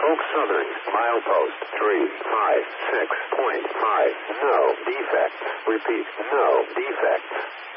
Norfolk Southern, milepost 356.5. No defects. Repeat, no defects.